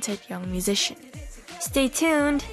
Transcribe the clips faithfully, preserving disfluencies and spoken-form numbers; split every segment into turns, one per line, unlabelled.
talented young musician. Stay tuned!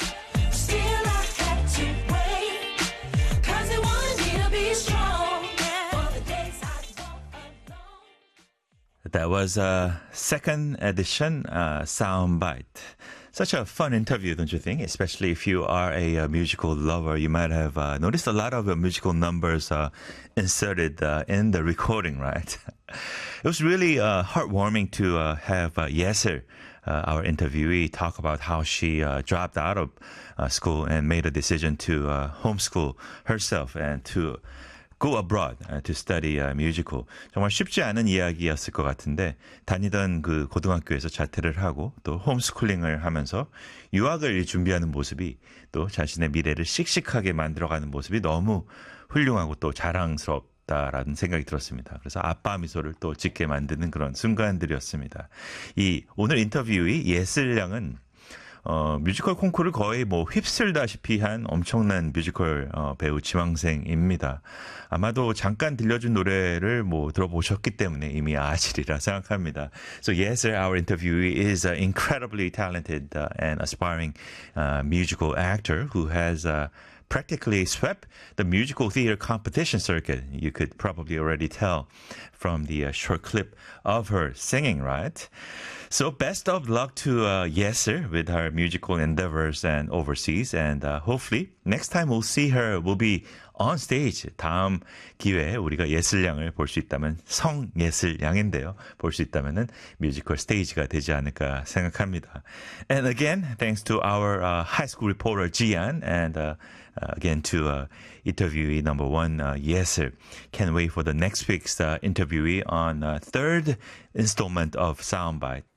That was a second edition uh, Soundbite. Such a fun interview, don't you think? Especially if you are a, uh musical lover, you might have uh, noticed a lot of uh, musical numbers uh, inserted uh, in the recording, right? It was really uh, heartwarming to uh, have uh, Yeser, uh, our interviewee, talk about how she uh, dropped out of uh, school and made a decision to uh, homeschool herself and to go abroad uh, to study uh, musical. 정말 쉽지 않은 이야기였을 것 같은데 다니던 그 고등학교에서 자퇴를 하고 또 홈스쿨링을 하면서 유학을 준비하는 모습이 또 자신의 미래를 씩씩하게 만들어가는 모습이 너무 훌륭하고 또 자랑스럽다라는 생각이 들었습니다. 그래서 아빠 미소를 또 짓게 만드는 그런 순간들이었습니다. 이 오늘 인터뷰의 예슬 양은 어, 뮤지컬 콩쿠르를 거의 뭐 휩쓸다시피 한 엄청난 뮤지컬 어, 배우 지망생입니다. 아마도 잠깐 들려준 노래를 뭐 들어보셨기 때문에 이미 아시리라 생각합니다. So yes, sir, our interviewee is an incredibly talented uh, and aspiring uh, musical actor who has uh, practically swept the musical theater competition circuit. You could probably already tell from the uh, short clip of her singing, right? So best of luck to uh, Yeser with her musical endeavors and overseas. And uh, hopefully next time we'll see her, we'll be on stage. 다음 기회에 우리가 예슬 양을 볼 수 있다면 성예슬 양인데요. 볼 수 있다면은 뮤지컬 스테이지가 되지 않을까 생각합니다. And again, thanks to our uh, high school reporter Jian and uh, uh, again to uh, interviewee number one, uh, Yeser. Can't wait for the next week's uh, interviewee on uh, third installment of Soundbite.